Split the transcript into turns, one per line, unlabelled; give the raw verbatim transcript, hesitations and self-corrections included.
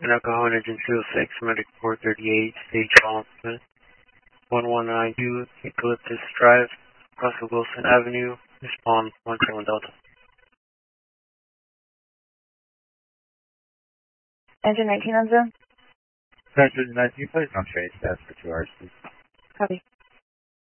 Alcohol Engine two oh six, Medic four thirty-eight, Stage Column Smith, one one nine two, Eucalyptus Drive, Russell Wilson Avenue, respond one seven Delta.
Engine nineteen on zone?
Engine nineteen, please on trace, that's for two hours, please.
Copy.